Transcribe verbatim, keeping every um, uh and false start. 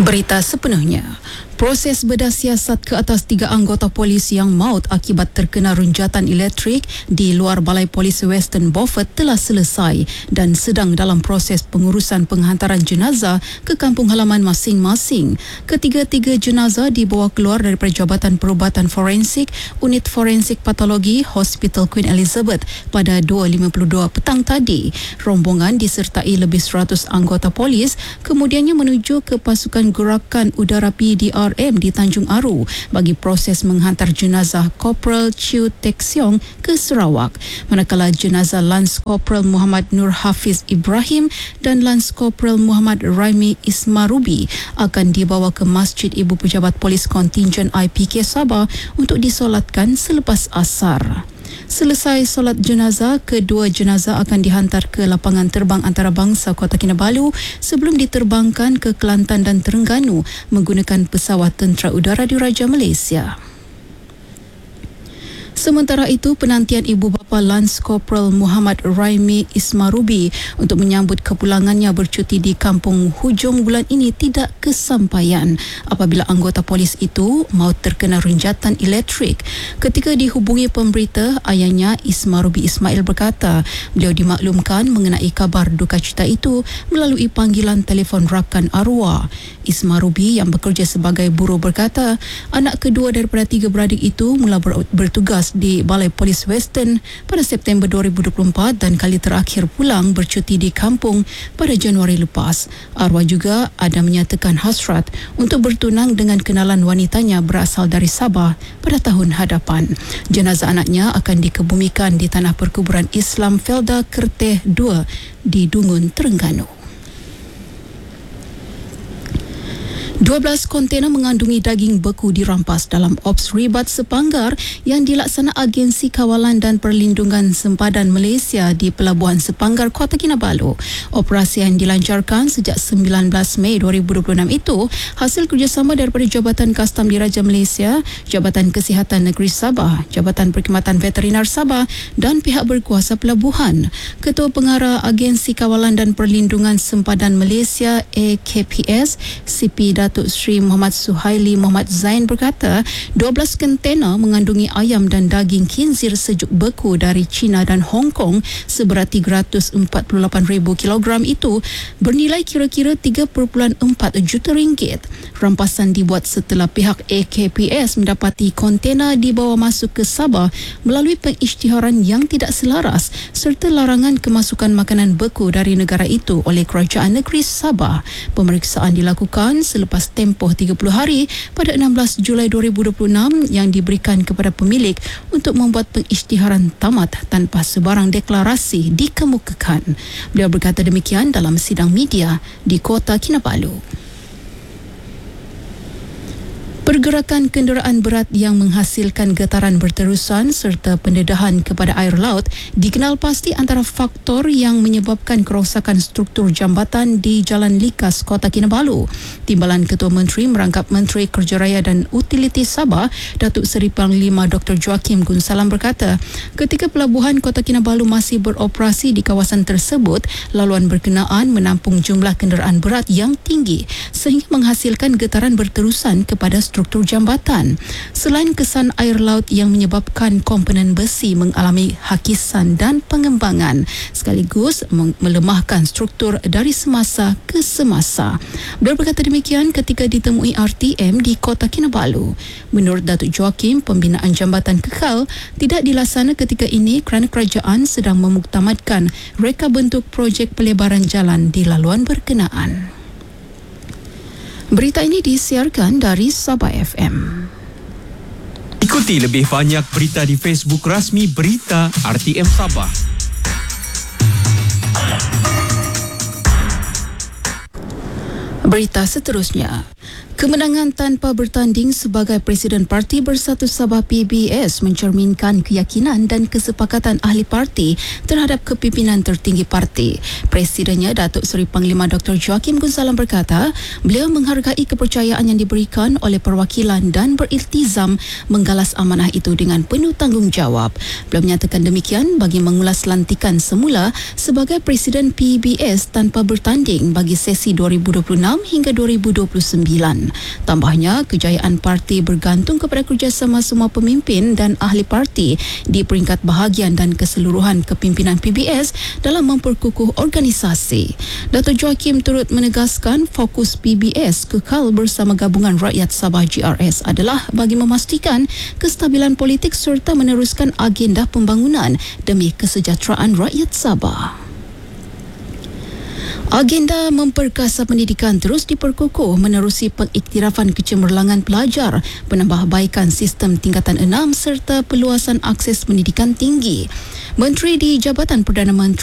Berita sepenuhnya. Proses bedah siasat ke atas tiga anggota polis yang maut akibat terkena runjatan elektrik di luar Balai Polis Western Beaufort telah selesai dan sedang dalam proses pengurusan penghantaran jenazah ke kampung halaman masing-masing. Ketiga-tiga jenazah dibawa keluar daripada Jabatan Perubatan Forensik, Unit Forensik Patologi, Hospital Queen Elizabeth pada dua lima puluh dua petang tadi. Rombongan disertai lebih seratus anggota polis kemudiannya menuju ke Pasukan Gerakan Udara P D R M di Tanjung Aru bagi proses menghantar jenazah Korporal Chiu Tek Siong ke Sarawak. Manakala jenazah Lance Korporal Muhammad Nur Hafiz Ibrahim dan Lance Korporal Muhammad Raimi Ismarubi akan dibawa ke Masjid Ibu Pejabat Polis Kontingen I P K Sabah untuk disolatkan selepas asar. Selesai solat jenazah, kedua jenazah akan dihantar ke lapangan terbang antarabangsa Kota Kinabalu sebelum diterbangkan ke Kelantan dan Terengganu menggunakan pesawat tentera udara Diraja Malaysia. Sementara itu, penantian ibu bapa Lance Korporal Muhammad Raimi Ismarubi untuk menyambut kepulangannya bercuti di kampung hujung bulan ini tidak kesampaian apabila anggota polis itu maut terkena runjatan elektrik. Ketika dihubungi pemberita, ayahnya Ismarubi Ismail berkata beliau dimaklumkan mengenai kabar duka cita itu melalui panggilan telefon rakan arwah. Ismarubi yang bekerja sebagai buruh berkata anak kedua daripada tiga beradik itu mula bertugas di Balai Polis Western pada September dua ribu dua puluh empat dan kali terakhir pulang bercuti di kampung pada Januari lepas. Arwah juga ada menyatakan hasrat untuk bertunang dengan kenalan wanitanya berasal dari Sabah pada tahun hadapan. Jenazah anaknya akan dikebumikan di Tanah Perkuburan Islam Felda Kerteh dua di Dungun, Terengganu. dua belas kontena mengandungi daging beku dirampas dalam ops ribat Sepanggar yang dilaksana Agensi Kawalan dan Perlindungan Sempadan Malaysia di Pelabuhan Sepanggar, Kota Kinabalu. Operasi yang dilancarkan sejak sembilan belas Mei dua ribu dua puluh enam itu hasil kerjasama daripada Jabatan Kastam Diraja Malaysia, Jabatan Kesihatan Negeri Sabah, Jabatan Perkhidmatan Veterinar Sabah dan pihak berkuasa pelabuhan. Ketua Pengarah Agensi Kawalan dan Perlindungan Sempadan Malaysia A K P S, C P Datuk Seri Muhammad Suhaili Muhammad Zain berkata dua belas kontena mengandungi ayam dan daging khinzir sejuk beku dari China dan Hong Kong seberat tiga ratus empat puluh lapan ribu kilogram itu bernilai kira-kira tiga perpuluhan empat juta ringgit. Rampasan dibuat setelah pihak A K P S mendapati kontena dibawa masuk ke Sabah melalui pengisytiharan yang tidak selaras serta larangan kemasukan makanan beku dari negara itu oleh Kerajaan Negeri Sabah. Pemeriksaan dilakukan selepas tempoh tiga puluh hari pada enam belas Julai dua ribu dua puluh enam yang diberikan kepada pemilik untuk membuat pengisytiharan tamat tanpa sebarang deklarasi dikemukakan. Beliau berkata demikian dalam sidang media di Kota Kinabalu. Pergerakan kenderaan berat yang menghasilkan getaran berterusan serta pendedahan kepada air laut dikenal pasti antara faktor yang menyebabkan kerosakan struktur jambatan di Jalan Likas, Kota Kinabalu. Timbalan Ketua Menteri merangkap Menteri Kerja Raya dan Utiliti Sabah, Datuk Seri Panglima Doktor Joakim Gunsalam berkata, ketika pelabuhan Kota Kinabalu masih beroperasi di kawasan tersebut, laluan berkenaan menampung jumlah kenderaan berat yang tinggi sehingga menghasilkan getaran berterusan kepada struktur jambatan. Selain kesan air laut yang menyebabkan komponen besi mengalami hakisan dan pengembangan, sekaligus melemahkan struktur dari semasa ke semasa. Beliau berkata demikian ketika ditemui R T M di Kota Kinabalu. Menurut Datuk Joakim, pembinaan jambatan kekal tidak dilaksana ketika ini kerana kerajaan sedang memuktamadkan reka bentuk projek pelebaran jalan di laluan berkenaan. Berita ini disiarkan dari Sabah F M. Ikuti lebih banyak berita di Facebook rasmi Berita R T M Sabah. Berita seterusnya. Kemenangan tanpa bertanding sebagai Presiden Parti Bersatu Sabah P B S mencerminkan keyakinan dan kesepakatan ahli parti terhadap kepimpinan tertinggi parti. Presidennya Datuk Seri Panglima Doktor Joaquim Gonsalam berkata, beliau menghargai kepercayaan yang diberikan oleh perwakilan dan beriltizam menggalas amanah itu dengan penuh tanggungjawab. Beliau menyatakan demikian bagi mengulas lantikan semula sebagai Presiden P B S tanpa bertanding bagi sesi dua ribu dua puluh enam hingga dua ribu dua puluh sembilan. Tambahnya, kejayaan parti bergantung kepada kerjasama semua pemimpin dan ahli parti di peringkat bahagian dan keseluruhan kepimpinan P B S dalam memperkukuh organisasi. Datuk Joaquim turut menegaskan fokus P B S kekal bersama Gabungan Rakyat Sabah G R S adalah bagi memastikan kestabilan politik serta meneruskan agenda pembangunan demi kesejahteraan rakyat Sabah. Agenda memperkasa pendidikan terus diperkukuh menerusi pengiktirafan kecemerlangan pelajar, penambahbaikan sistem tingkatan enam serta peluasan akses pendidikan tinggi. Menteri di Jabatan Perdana Menteri